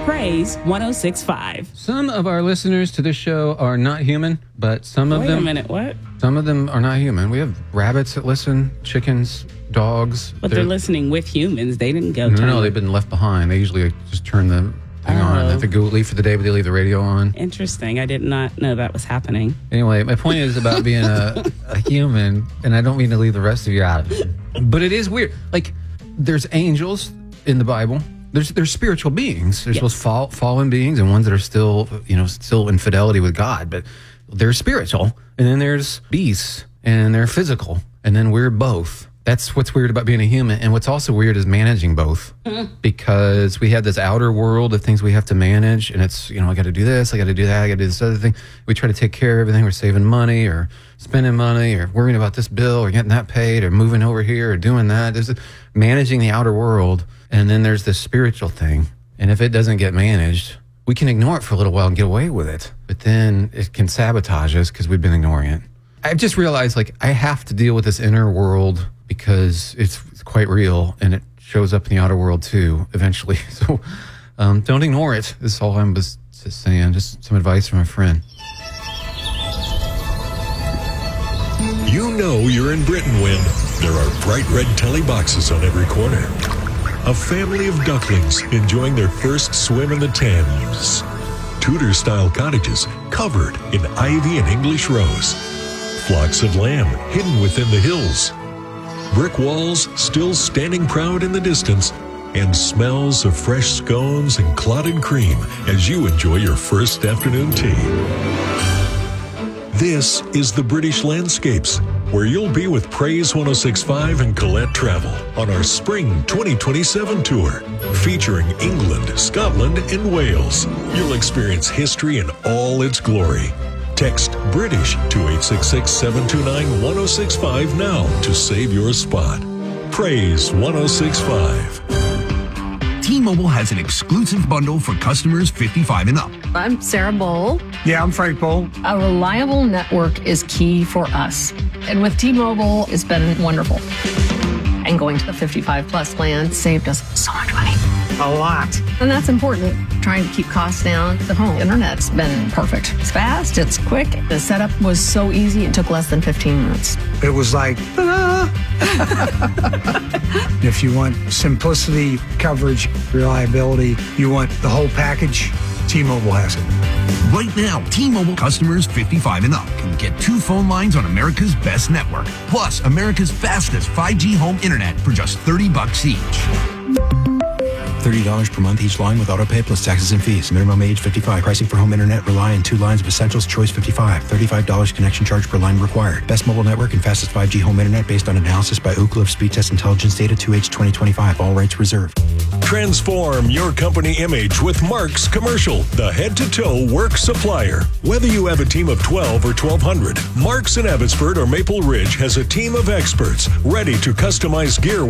Praise 106.5. Some of our listeners to this show are not human, but some of them... Wait a minute, what? Some of them are not human. We have rabbits that listen, chickens, dogs. But they're listening with humans. They didn't go No, they've been left behind. They usually just turn the thing on. They have to go leave for the day, but they leave the radio on. Interesting. I did not know that was happening. Anyway, my point is about being a human, and I don't mean to leave the rest of you out of it. But it is weird. Like, there's angels in the Bible. There's spiritual beings. There's those fallen beings and ones that are still in fidelity with God, but they're spiritual. And then there's beasts, and they're physical, and then we're both. That's what's weird about being a human. And what's also weird is managing both, because we have this outer world of things we have to manage, and it's, I got to do this, I got to do that, I got to do this other thing. We try to take care of everything. We're saving money or spending money or worrying about this bill or getting that paid or moving over here or doing that. There's managing the outer world, and then there's this spiritual thing. And if it doesn't get managed, we can ignore it for a little while and get away with it. But then it can sabotage us because we've been ignoring it. I've just realized, I have to deal with this inner world because it's quite real, and it shows up in the outer world too, eventually. So don't ignore it. This is all I'm just saying. Just some advice from a friend. You know you're in Britain when there are bright red telly boxes on every corner. A family of ducklings enjoying their first swim in the Thames. Tudor-style cottages covered in ivy and English rose. Flocks of lamb hidden within the hills. Brick walls still standing proud in the distance, and smells of fresh scones and clotted cream as you enjoy your first afternoon tea. This is the British Landscapes, where you'll be with Praise 106.5 and Colette Travel on our Spring 2027 tour, featuring England, Scotland, and Wales. You'll experience history in all its glory. Text BRITISH to 866-729-1065 now to save your spot. Praise 106.5. T-Mobile has an exclusive bundle for customers 55 and up. I'm Sarah Bowl. Yeah, I'm Frank Bowl. A reliable network is key for us. And with T-Mobile, it's been wonderful. And going to the 55 plus plan saved us so much money. A lot. And that's important. Trying to keep costs down. The home internet's been perfect. It's fast, it's quick. The setup was so easy, it took less than 15 minutes. It was like, ta-da! If you want simplicity, coverage, reliability, you want the whole package, T-Mobile has it. Right now, T-Mobile customers 55 and up can get 2 phone lines on America's best network, plus America's fastest 5G home internet for just $30 each. $30 per month each line with autopay plus taxes and fees. Minimum age 55. Pricing for home internet rely on 2 lines of essentials. Choice 55. $35 connection charge per line required. Best mobile network and fastest 5G home internet based on analysis by Ookla of Speed Test Intelligence data 2H 2025. All rights reserved. Transform your company image with Mark's Commercial, the head-to-toe work supplier. Whether you have a team of 12 or 1,200, Mark's in Abbotsford or Maple Ridge has a team of experts ready to customize gear